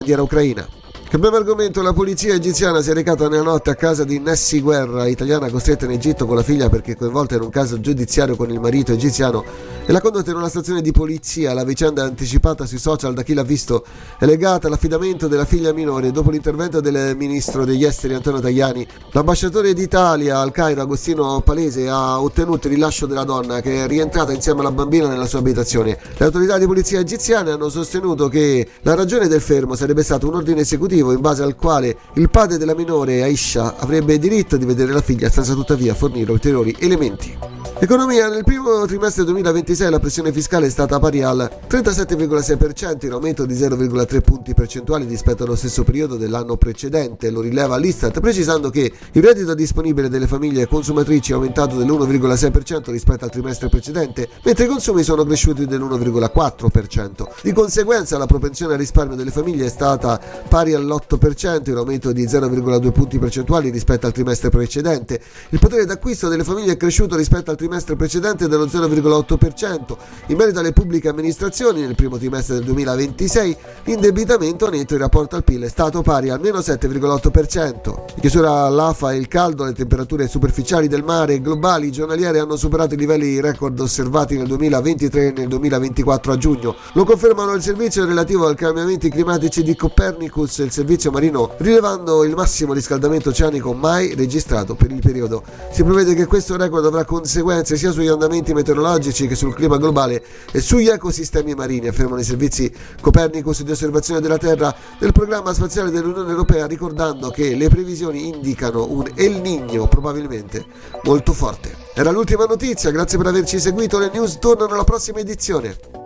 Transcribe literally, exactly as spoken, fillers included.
bandiera ucraina. Cambiamo argomento, la polizia egiziana si è recata nella notte a casa di Nessi Guerra, italiana costretta in Egitto con la figlia perché coinvolta in un caso giudiziario con il marito egiziano, e l'ha condotta in una stazione di polizia. La vicenda anticipata sui social da chi l'ha visto è legata all'affidamento della figlia minore dopo l'intervento del ministro degli esteri Antonio Tajani. L'ambasciatore d'Italia al Cairo Agostino Palese ha ottenuto il rilascio della donna, che è rientrata insieme alla bambina nella sua abitazione. Le autorità di polizia egiziane hanno sostenuto che la ragione del fermo sarebbe stato un ordine esecutivo in base al quale il padre della minore, Aisha, avrebbe diritto di vedere la figlia senza tuttavia fornire ulteriori elementi. Economia. Nel primo trimestre duemilaventisei la pressione fiscale è stata pari al trentasette virgola sei per cento, in aumento di zero virgola tre punti percentuali rispetto allo stesso periodo dell'anno precedente, lo rileva l'Istat, precisando che il reddito disponibile delle famiglie consumatrici è aumentato dell'uno virgola sei per cento rispetto al trimestre precedente, mentre i consumi sono cresciuti dell'uno virgola quattro per cento. Di conseguenza la propensione al risparmio delle famiglie è stata pari all'otto per cento, in aumento di zero virgola due punti percentuali rispetto al trimestre precedente. Il potere d'acquisto delle famiglie è cresciuto rispetto al trimestre precedente dello zero virgola otto per cento. In merito alle pubbliche amministrazioni, nel primo trimestre del duemilaventisei l'indebitamento netto in rapporto al P I L è stato pari al meno sette virgola otto per cento. In chiusura all'Afa, il caldo, le temperature superficiali del mare globali giornaliere hanno superato i livelli record osservati nel duemilaventitré e nel duemilaventiquattro a giugno. Lo confermano il servizio relativo ai cambiamenti climatici di Copernicus e il servizio marino, rilevando il massimo riscaldamento oceanico mai registrato per il periodo. Si prevede che questo record avrà conseguenze sia sugli andamenti meteorologici che sul clima globale e sugli ecosistemi marini, affermano i servizi Copernicus di osservazione della Terra del programma spaziale dell'Unione Europea, ricordando che le previsioni indicano un El Niño probabilmente molto forte. Era l'ultima notizia, grazie per averci seguito, le news tornano alla prossima edizione.